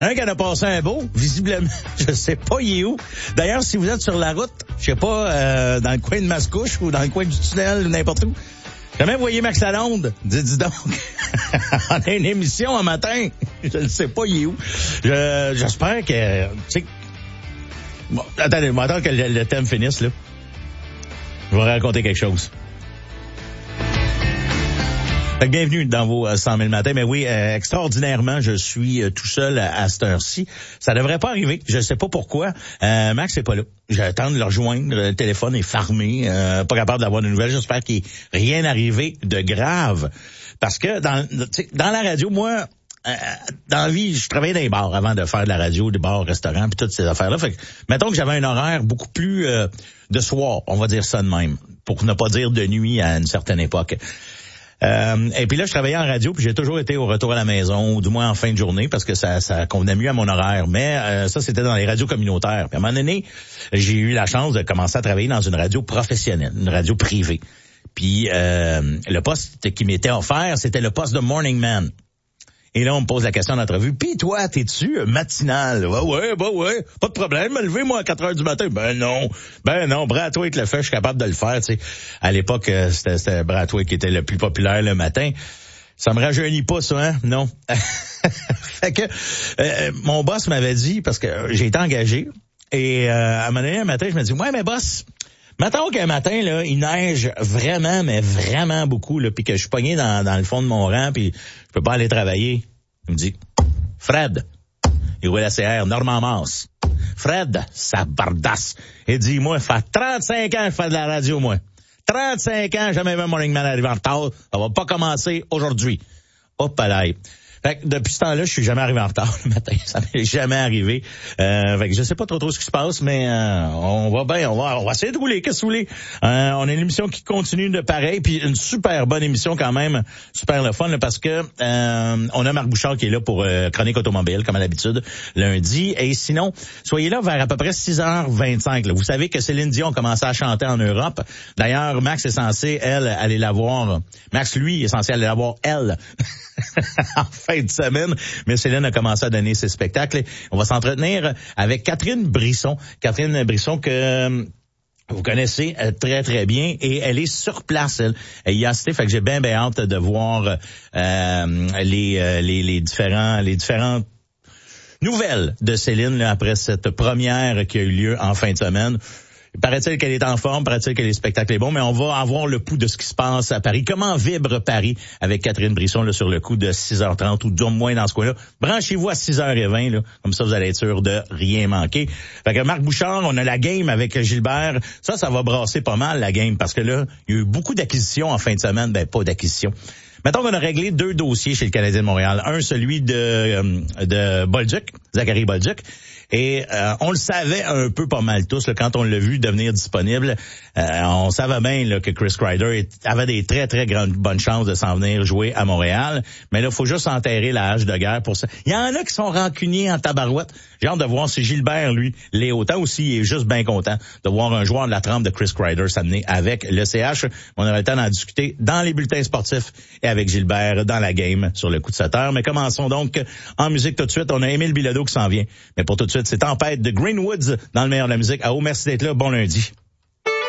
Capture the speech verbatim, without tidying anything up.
Un qui en a passé un beau, visiblement, je sais pas il est où. D'ailleurs, si vous êtes sur la route, je sais pas, euh, dans le coin de Mascouche ou dans le coin du tunnel ou n'importe où, jamais vous voyez Max Lalonde, dis, dis donc, on a une émission un matin, je ne sais pas il est où. Je, j'espère que, tu sais, bon, attendez, moi, attends que le, le thème finisse, là. Je vais raconter quelque chose. Fait que bienvenue dans vos euh, cent mille matins. Mais oui, euh, extraordinairement, je suis euh, tout seul à, à cette heure-ci. Ça devrait pas arriver. Je sais pas pourquoi. Euh, Max n'est pas là. J'attends de le rejoindre. Le téléphone est fermé. Euh, pas capable d'avoir de nouvelles. J'espère qu'il n'est rien arrivé de grave. Parce que dans, dans la radio, moi, euh, dans la vie, je travaillais dans les bars avant de faire de la radio, des bars, restaurants, puis toutes ces affaires-là. Fait que, mettons que j'avais un horaire beaucoup plus euh, de soir, on va dire ça de même, pour ne pas dire de nuit à une certaine époque. Euh, et puis là, je travaillais en radio, puis j'ai toujours été au retour à la maison, ou du moins en fin de journée, parce que ça, ça convenait mieux à mon horaire. Mais euh, ça, c'était dans les radios communautaires. Puis à un moment donné, j'ai eu la chance de commencer à travailler dans une radio professionnelle, une radio privée. Puis euh, le poste qui m'était offert, c'était le poste de morning man. Et là, on me pose la question d'entrevue. Puis toi, t'es-tu matinal? Ouais, ouais, bah ouais, pas de problème. Levez-moi à quatre heures du matin. Ben non, ben non, Brathwaite le fait, je suis capable de le faire. Tu sais, à l'époque, c'était, c'était Brathwaite qui était le plus populaire le matin. Ça me rajeunit pas, ça, hein? Non. Fait que euh, mon boss m'avait dit, parce que j'ai été engagé, et euh, à un moment donné, un matin, je me dis, ouais, mais boss, mettons qu'un matin, là, il neige vraiment, mais vraiment beaucoup, là, puis que je suis pogné dans, dans le fond de mon rang, puis je peux pas aller travailler. Il me dit, Fred, il roule la C R, Normand Mars. Fred, ça bardasse. Il dit, moi, ça fait trente-cinq ans que je fais de la radio, moi. trente-cinq ans, jamais vu un morning man arriver en retard. Ça va pas commencer aujourd'hui. Hop, là. Fait que depuis ce temps-là, je suis jamais arrivé en retard le matin. Ça m'est jamais arrivé. Euh, fait que je sais pas trop trop ce qui se passe, mais euh, on va bien, on va, on va essayer de rouler. Qu'est-ce que vous voulez? Euh, on a une émission qui continue de pareil, puis une super bonne émission quand même, super le fun, là, parce que euh, on a Marc Bouchard qui est là pour euh, Chronique Automobile, comme à l'habitude, lundi. Et sinon, soyez là vers à peu près six heures vingt-cinq. Là. Vous savez que Céline Dion a commencé à chanter en Europe. D'ailleurs, Max est censé, elle, aller la voir. Max, lui, est censé aller la voir, elle. En fin de semaine, mais Céline a commencé à donner ses spectacles. On va s'entretenir avec Catherine Brisson. Catherine Brisson que vous connaissez très, très bien, et elle est sur place, elle. Elle y a assisté, fait que j'ai bien, bien hâte de voir euh, les, les, les différents, les différentes nouvelles de Céline là, après cette première qui a eu lieu en fin de semaine. Paraît-il qu'elle est en forme, paraît-il que les spectacles est bon, mais on va avoir le pouls de ce qui se passe à Paris. Comment vibre Paris avec Catherine Brisson là, sur le coup de six heures trente ou du moins dans ce coin-là. Branchez-vous à six heures vingt, là, comme ça vous allez être sûr de rien manquer. Fait que Marc Bouchard, on a la game avec Gilbert. Ça, ça va brasser pas mal la game parce que là, il y a eu beaucoup d'acquisitions en fin de semaine. Ben, pas d'acquisitions. Mettons qu'on a réglé deux dossiers chez le Canadien de Montréal. Un, celui de, euh, de Bolduc, Zachary Bolduc. Et euh, on le savait un peu pas mal tous là, quand on l'a vu devenir disponible. Euh, on savait bien là, que Chris Kreider avait des très, très grandes bonnes chances de s'en venir jouer à Montréal. Mais là, il faut juste enterrer la hache de guerre pour ça. Il y en a qui sont rancuniers en tabarouette. J'ai hâte de voir si Gilbert, lui, l'est autant aussi. Il est juste bien content de voir un joueur de la trempe de Chris Kreider s'amener avec le C H. On aura le temps d'en discuter dans les bulletins sportifs et avec Gilbert dans la game sur le coup de sept heures. Mais commençons donc en musique tout de suite. On a Émile Bilodeau qui s'en vient. Mais pour tout de suite, c'est Tempête de Greenwoods dans le meilleur de la musique. Ah oh, merci d'être là. Bon lundi.